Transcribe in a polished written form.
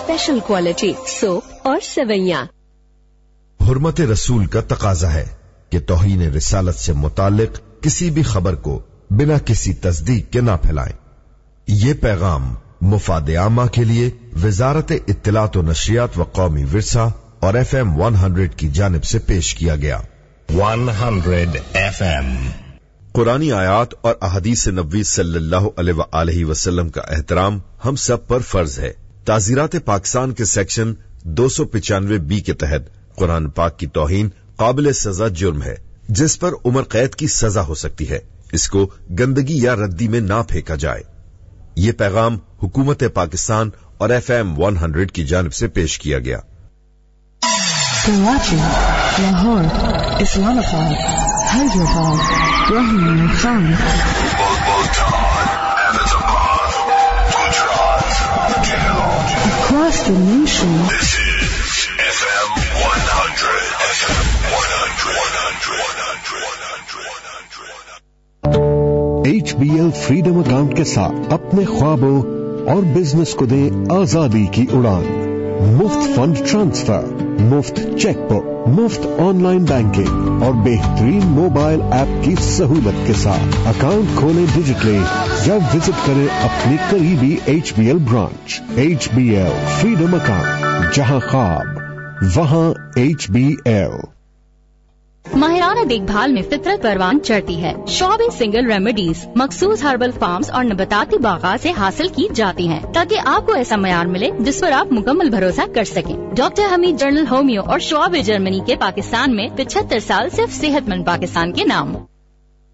Special quality soap और सेवैयां। हुर्मत रसूल का तकाजा है कि तौहीन रिसालत से मुतालिक किसी भी खबर को बिना किसी तस्दीक के ना फैलाएं। ये पैगाम मुफाद आमा के लिए वजारत इत्तलात व नशरियात व कौमी विरसा और FM 100 की जानिब से पेश किया गया। 100 FM। कुरानी आयात और अहदीस नबवी सल्लल्लाहु अलैहि वसल्लम का एहतराम हम सब पर फर्ज है। ताज़ीरात पाकिस्तान के सेक्शन 295B के तहत कुरान पाक की तौहीन काबिल सजा जुर्म है, जिस पर उम्र कैद की सजा हो सकती है। इसको गंदगी या रद्दी में ना फेंका जाए। ये पैगाम हुकूमत पाकिस्तान और FM 100 की जानिब से पेश किया गया। Karachi, Lahore, Islamabad, Hyderabad, Rahman Khan, across the nation. This is FM 100. FM 100. HBL freedom account के साथ अपने ख्वाबों और बिजनेस को दें आजादी की उड़ान। मुफ्त फंड ट्रांसफर, मुफ्त चेकबुक, मुफ्त ऑनलाइन बैंकिंग और बेहतरीन मोबाइल ऐप की सहूलत के साथ अकाउंट खोलें डिजिटली या विजिट करें अपनी करीबी HBL branch. HBL freedom account, जहां ख्वाब वहां HBL। माहिराना देखभाल में फितरत परवान चढ़ती है। शॉबी सिंगल रेमेडीज मखसूस हर्बल फार्म्स और नबताती बागात से हासिल की जाती हैं, ताकि आपको ऐसा मयार मिले जिस पर आप मुकम्मल भरोसा कर सकें। डॉक्टर हमीद जनरल होमियो और शॉबी जर्मनी के पाकिस्तान में 75 साल सिर्फ सेहतमंद पाकिस्तान के नाम।